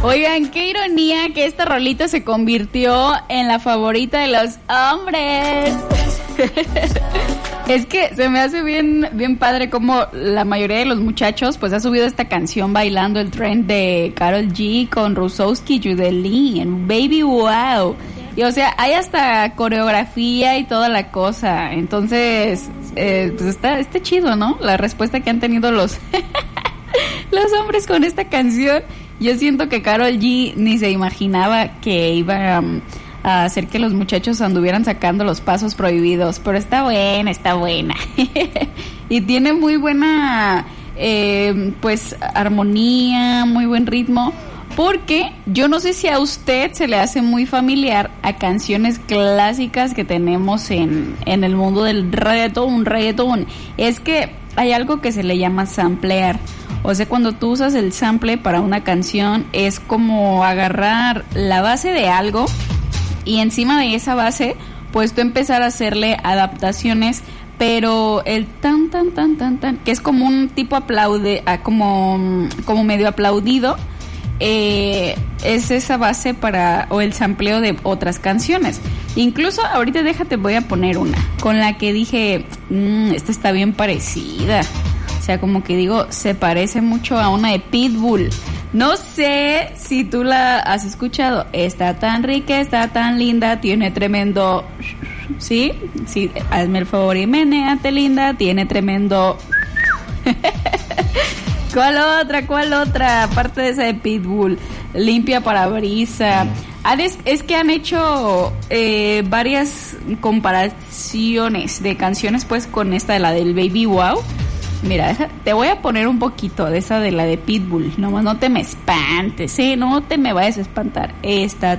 Oigan, qué ironía que esta rolita se convirtió en la favorita de los hombres. Es que se me hace bien padre como la mayoría de los muchachos pues ha subido esta canción bailando el trend de Karol G con Rusowski, Judelí en Baby Wow. Y o sea, hay hasta coreografía y toda la cosa. Entonces, pues está chido, ¿no? La respuesta que han tenido los los hombres con esta canción. Yo siento que Karol G ni se imaginaba que iba a hacer que los muchachos anduvieran sacando los pasos prohibidos, pero está buena. Y tiene muy buena pues armonía, muy buen ritmo, porque yo no sé si a usted se le hace muy familiar a canciones clásicas que tenemos en el mundo del reggaetón. Es que hay algo que se le llama samplear. O sea, cuando tú usas el sample para una canción, es como agarrar la base de algo y encima de esa base, pues tú empezar a hacerle adaptaciones, pero el tan, que es como un tipo como medio aplaudido, es esa base o el sampleo de otras canciones. Incluso ahorita voy a poner una con la que dije, esta está bien parecida. O sea, como que digo, se parece mucho a una de Pitbull. No sé si tú la has escuchado. Está tan rica, está tan linda, tiene tremendo... ¿Sí? Sí, hazme el favor y menéate, linda, tiene tremendo... ¿Cuál otra? Aparte de esa de Pitbull, limpia parabrisa. Es que han hecho varias comparaciones de canciones pues con esta de la del Baby Wow. Mira, te voy a poner un poquito de esa de la de Pitbull. Nomás no te me espantes, no te me vayas a espantar. Está